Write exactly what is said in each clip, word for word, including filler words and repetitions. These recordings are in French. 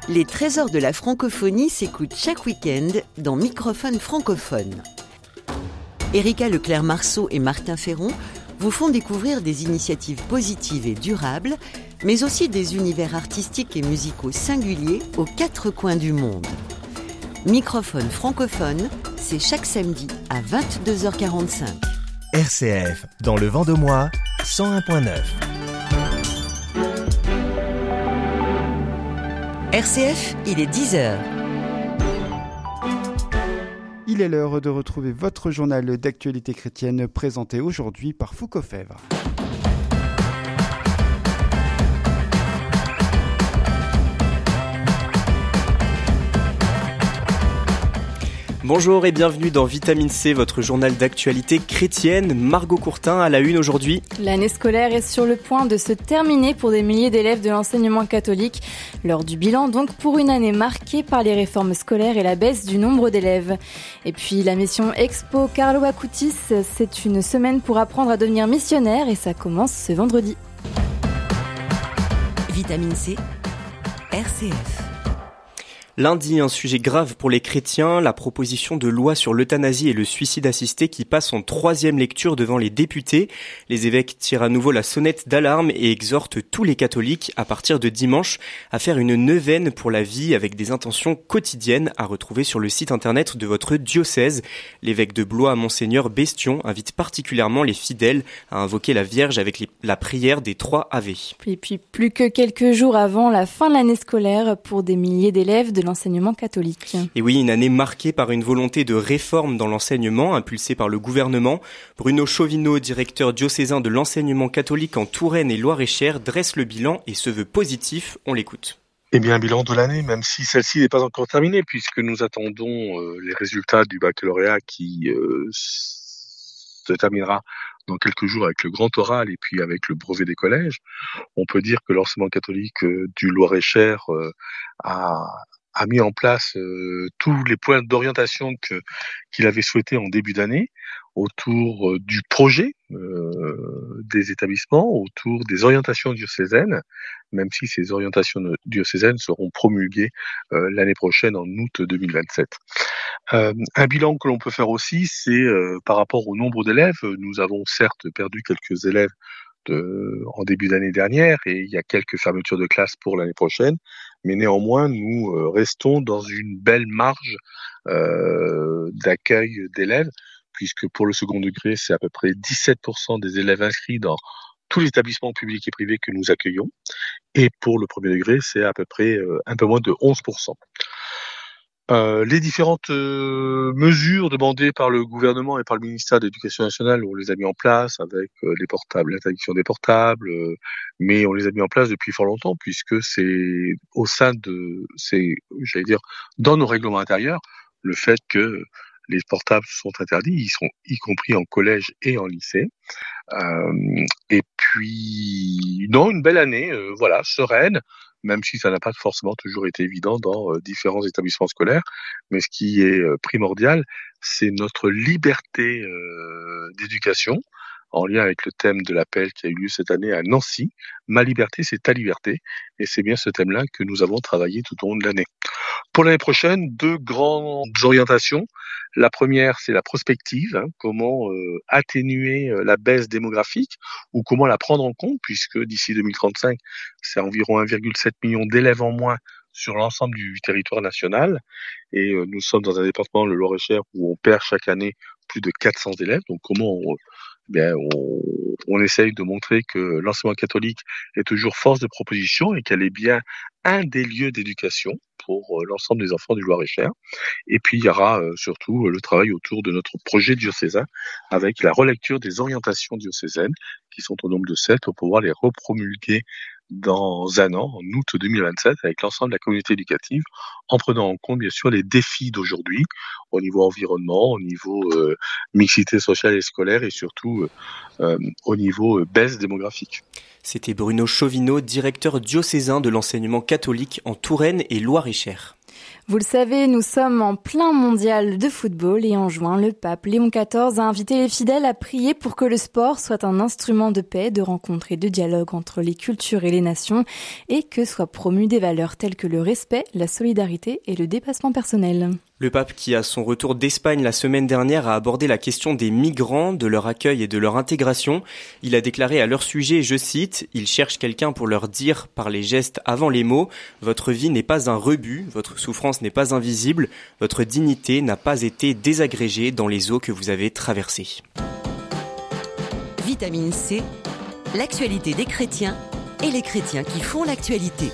Les trésors de la francophonie s'écoutent chaque week-end dans Microphone francophone. Erika Leclerc-Marceau et Martin Ferron vous font découvrir des initiatives positives et durables, mais aussi des univers artistiques et musicaux singuliers aux quatre coins du monde. Microphone francophone, c'est chaque samedi à vingt-deux heures quarante-cinq. R C F, dans le Vent-de-Mois, cent un virgule neuf. R C F, il est dix heures. Il est l'heure de retrouver votre journal d'actualité chrétienne présenté aujourd'hui par Foucault Fèvre. Bonjour et bienvenue dans Vitamine C, votre journal d'actualité chrétienne. Margot Courtin à la une aujourd'hui. L'année scolaire est sur le point de se terminer pour des milliers d'élèves de l'enseignement catholique. L'heure du bilan donc pour une année marquée par les réformes scolaires et la baisse du nombre d'élèves. Et puis la mission Expo Carlo Acutis, c'est une semaine pour apprendre à devenir missionnaire et ça commence ce vendredi. Vitamine C, R C F. Lundi, un sujet grave pour les chrétiens, la proposition de loi sur l'euthanasie et le suicide assisté qui passe en troisième lecture devant les députés. Les évêques tirent à nouveau la sonnette d'alarme et exhortent tous les catholiques à partir de dimanche à faire une neuvaine pour la vie avec des intentions quotidiennes à retrouver sur le site internet de votre diocèse. L'évêque de Blois, Monseigneur Bestion, invite particulièrement les fidèles à invoquer la Vierge avec les, la prière des trois Ave. Et puis plus que quelques jours avant la fin de l'année scolaire pour des milliers d'élèves de l'enseignement catholique. Et oui, une année marquée par une volonté de réforme dans l'enseignement impulsée par le gouvernement. Bruno Chauvineau, directeur diocésain de l'enseignement catholique en Touraine et Loir-et-Cher, dresse le bilan et se veut positif. On l'écoute. Eh bien, un bilan de l'année, même si celle-ci n'est pas encore terminée, puisque nous attendons euh, les résultats du baccalauréat qui euh, se terminera dans quelques jours avec le grand oral et puis avec le brevet des collèges. On peut dire que l'enseignement catholique euh, du Loir-et-Cher euh, a a mis en place euh, tous les points d'orientation que qu'il avait souhaité en début d'année autour euh, du projet euh, des établissements, autour des orientations diocésaines, même si ces orientations diocésaines seront promulguées euh, l'année prochaine en août deux mille vingt-sept. Euh, un bilan que l'on peut faire aussi, c'est euh, par rapport au nombre d'élèves. Nous avons certes perdu quelques élèves De, en début d'année dernière et il y a quelques fermetures de classes pour l'année prochaine, mais néanmoins nous euh, restons dans une belle marge euh, d'accueil d'élèves, puisque pour le second degré c'est à peu près dix-sept pour cent des élèves inscrits dans tous les établissements publics et privés que nous accueillons, et pour le premier degré c'est à peu près euh, un peu moins de onze pour cent. Euh, les différentes euh, mesures demandées par le gouvernement et par le ministère de l'Éducation nationale, on les a mis en place avec euh, les portables, l'interdiction des portables, euh, mais on les a mis en place depuis fort longtemps, puisque c'est au sein de, c'est, j'allais dire, dans nos règlements intérieurs, le fait que les portables sont interdits, ils sont y compris en collège et en lycée. Euh, et puis, non, une belle année, euh, voilà, sereine, même si ça n'a pas forcément toujours été évident dans euh, différents établissements scolaires. Mais ce qui est euh, primordial, c'est notre liberté euh, d'éducation, en lien avec le thème de l'appel qui a eu lieu cette année à Nancy. Ma liberté, c'est ta liberté. Et c'est bien ce thème-là que nous avons travaillé tout au long de l'année. Pour l'année prochaine, deux grandes orientations. La première, c'est la prospective, hein, comment euh, atténuer euh, la baisse démographique ou comment la prendre en compte, puisque d'ici deux mille trente-cinq, c'est environ un virgule sept million d'élèves en moins sur l'ensemble du territoire national. Et euh, nous sommes dans un département, le Loir-et-Cher, où on perd chaque année plus de quatre cents élèves. Donc comment on, bien, on, on essaye de montrer que l'enseignement catholique est toujours force de proposition et qu'elle est bien un des lieux d'éducation pour euh, l'ensemble des enfants du Loir-et-Cher. Et puis il y aura euh, surtout euh, le travail autour de notre projet diocésain avec la relecture des orientations diocésaines qui sont au nombre de sept pour pouvoir les repromulguer dans un an, en août deux mille vingt-sept, avec l'ensemble de la communauté éducative, en prenant en compte bien sûr les défis d'aujourd'hui au niveau environnement, au niveau euh, mixité sociale et scolaire et surtout euh, euh, au niveau euh, baisse démographique. C'était Bruno Chauvineau, directeur diocésain de l'enseignement catholique en Touraine et Loir-et-Cher. Vous le savez, nous sommes en plein mondial de football et en juin, le pape Léon quatorze a invité les fidèles à prier pour que le sport soit un instrument de paix, de rencontre et de dialogue entre les cultures et les nations et que soient promues des valeurs telles que le respect, la solidarité et le dépassement personnel. Le pape qui, à son retour d'Espagne la semaine dernière, a abordé la question des migrants, de leur accueil et de leur intégration. Il a déclaré à leur sujet, je cite, « Ils cherchent quelqu'un pour leur dire, par les gestes avant les mots, votre vie n'est pas un rebut, votre souffrance n'est pas invisible, votre dignité n'a pas été désagrégée dans les eaux que vous avez traversées. » Vitamine C, l'actualité des chrétiens et les chrétiens qui font l'actualité.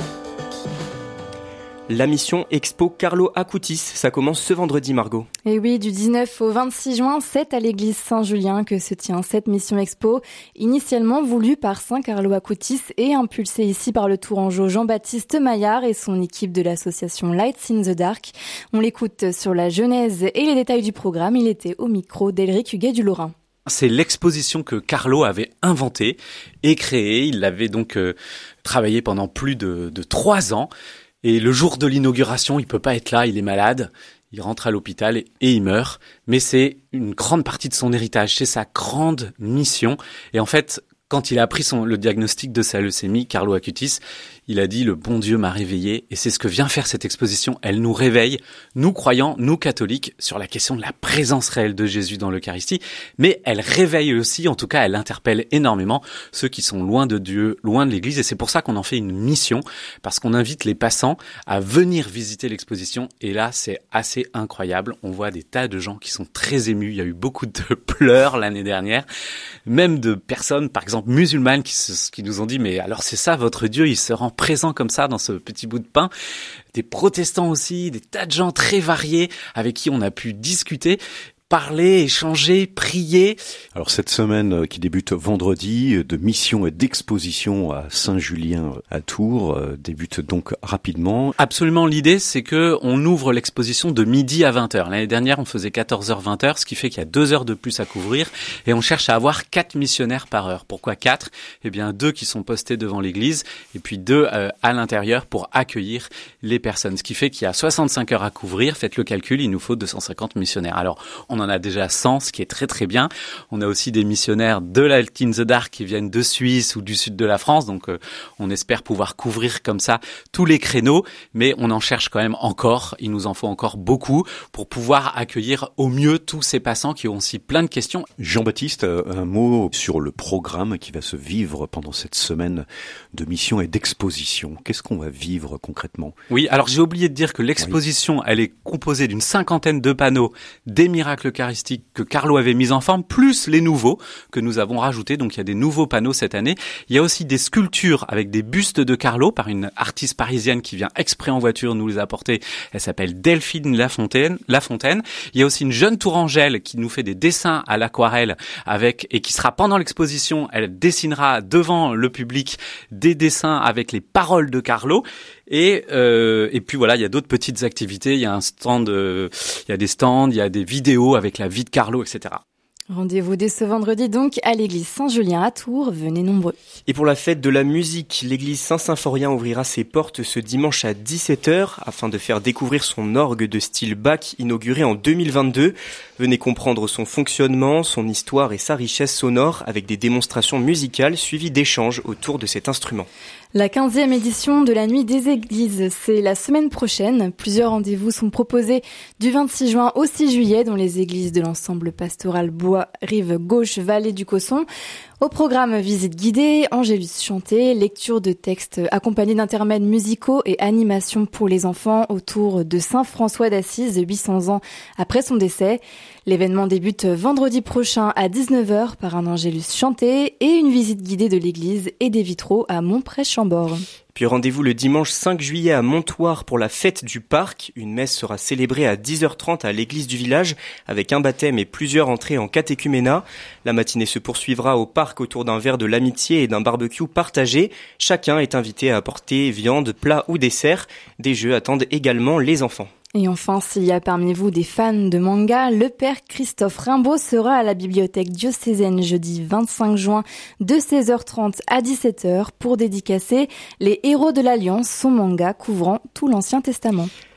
La mission Expo Carlo Acutis, ça commence ce vendredi, Margot. Et oui, du dix-neuf au vingt-six juin, c'est à l'église Saint-Julien que se tient cette mission Expo, initialement voulue par Saint Carlo Acutis et impulsée ici par le tourangeau Jean-Baptiste Maillard et son équipe de l'association Lights in the Dark. On l'écoute sur la genèse et les détails du programme. Il était au micro d'Elric Huguet du Lorrain. C'est l'exposition que Carlo avait inventée et créée. Il l'avait donc euh, travaillé pendant plus de, de trois ans. Et le jour de l'inauguration, il peut pas être là, il est malade, il rentre à l'hôpital et, et il meurt. Mais c'est une grande partie de son héritage, c'est sa grande mission. Et en fait, quand il a appris son, le diagnostic de sa leucémie, Carlo Acutis, il a dit « Le bon Dieu m'a réveillé » et c'est ce que vient faire cette exposition. Elle nous réveille, nous croyants, nous catholiques, sur la question de la présence réelle de Jésus dans l'Eucharistie, mais elle réveille aussi, en tout cas elle interpelle énormément ceux qui sont loin de Dieu, loin de l'Église et c'est pour ça qu'on en fait une mission, parce qu'on invite les passants à venir visiter l'exposition et là c'est assez incroyable. On voit des tas de gens qui sont très émus, il y a eu beaucoup de pleurs l'année dernière, même de personnes, par exemple musulmanes, qui, se, qui nous ont dit « Mais alors c'est ça votre Dieu, il se rend présent comme ça dans ce petit bout de pain ». Des protestants aussi, des tas de gens très variés avec qui on a pu discuter, parler, échanger, prier. Alors cette semaine qui débute vendredi de mission et d'exposition à Saint-Julien à Tours débute donc rapidement. Absolument, l'idée c'est que on ouvre l'exposition de midi à vingt heures. L'année dernière on faisait quatorze heures vingt heures, ce qui fait qu'il y a deux heures de plus à couvrir et on cherche à avoir quatre missionnaires par heure. Pourquoi quatre ? Eh bien deux qui sont postés devant l'église et puis deux euh, à l'intérieur pour accueillir les personnes. Ce qui fait qu'il y a soixante-cinq heures à couvrir. Faites le calcul, il nous faut deux cent cinquante missionnaires. Alors on On en a déjà cent, ce qui est très très bien. On a aussi des missionnaires de la Lights in the Dark qui viennent de Suisse ou du sud de la France, donc euh, on espère pouvoir couvrir comme ça tous les créneaux, mais on en cherche quand même encore, il nous en faut encore beaucoup pour pouvoir accueillir au mieux tous ces passants qui ont aussi plein de questions. Jean-Baptiste, un mot sur le programme qui va se vivre pendant cette semaine de mission et d'exposition. Qu'est-ce qu'on va vivre concrètement ? Oui, alors j'ai oublié de dire que l'exposition, oui. Elle est composée d'une cinquantaine de panneaux, des miracles eucharistique que Carlo avait mis en forme, plus les nouveaux que nous avons rajoutés. Donc il y a des nouveaux panneaux cette année. Il y a aussi des sculptures avec des bustes de Carlo par une artiste parisienne qui vient exprès en voiture nous les apporter. Elle s'appelle Delphine Lafontaine. Lafontaine. Il y a aussi une jeune tourangelle qui nous fait des dessins à l'aquarelle avec et qui sera pendant l'exposition. Elle dessinera devant le public des dessins avec les paroles de Carlo. Et euh, et puis voilà, il y a d'autres petites activités. Il y a un stand, euh, il y a des stands, il y a des vidéos avec la vie de Carlo, et cetera. Rendez-vous dès ce vendredi donc à l'église Saint-Julien à Tours. Venez nombreux. Et pour la fête de la musique, l'église Saint-Symphorien ouvrira ses portes ce dimanche à dix-sept heures afin de faire découvrir son orgue de style Bach inauguré en deux mille vingt-deux. Venez comprendre son fonctionnement, son histoire et sa richesse sonore avec des démonstrations musicales suivies d'échanges autour de cet instrument. La quinzième édition de la Nuit des Églises, c'est la semaine prochaine. Plusieurs rendez-vous sont proposés du vingt-six juin au six juillet dans les églises de l'ensemble pastoral Bois, Rive Gauche, Vallée du Cosson. Au programme, visite guidée, Angélus chanté, lecture de textes accompagnés d'intermèdes musicaux et animations pour les enfants autour de Saint François d'Assise, huit cents ans après son décès. L'événement débute vendredi prochain à dix-neuf heures par un Angélus chanté et une visite guidée de l'église et des vitraux à Montprès-Chambord. Puis rendez-vous le dimanche cinq juillet à Montoire pour la fête du parc. Une messe sera célébrée à dix heures trente à l'église du village avec un baptême et plusieurs entrées en catéchuménat. La matinée se poursuivra au parc autour d'un verre de l'amitié et d'un barbecue partagé. Chacun est invité à apporter viande, plat ou dessert. Des jeux attendent également les enfants. Et enfin, s'il y a parmi vous des fans de manga, le père Christophe Rimbaud sera à la bibliothèque diocésaine jeudi vingt-cinq juin de seize heures trente à dix-sept heures pour dédicacer Les Héros de l'Alliance, son manga couvrant tout l'Ancien Testament.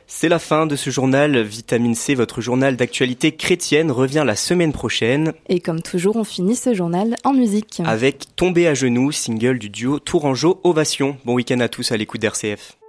C'est la fin de ce journal. Vitamine C, votre journal d'actualité chrétienne, revient la semaine prochaine. Et comme toujours, on finit ce journal en musique. Avec Tomber à genoux, single du duo Tourangeau Ovation. Bon week-end à tous à l'écoute d'R C F.